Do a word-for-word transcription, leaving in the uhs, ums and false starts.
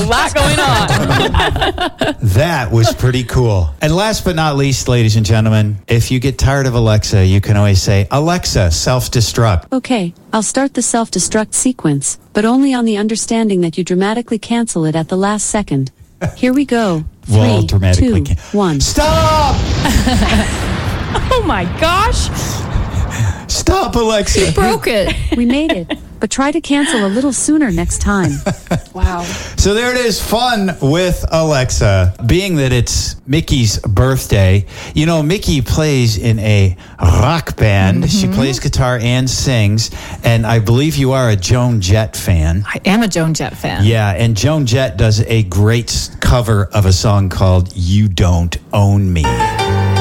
lot going on. That was pretty cool. And last but not least, ladies and gentlemen, if you get tired of Alexa, you can always say, Alexa, self-destruct. Okay, I'll start the self-destruct sequence, but only on the understanding that you dramatically cancel it at the last second. Here we go. Three, Well, dramatically two, can- one. Stop! Oh my gosh. Stop, Alexa. Broke it. We made it, but try to cancel a little sooner next time. Wow. So there it is, fun with Alexa. Being that it's Mickey's birthday, you know, Mickey plays in a rock band. Mm-hmm. She plays guitar and sings. And I believe you are a Joan Jett fan. I am a Joan Jett fan. Yeah, and Joan Jett does a great cover of a song called You Don't Own Me.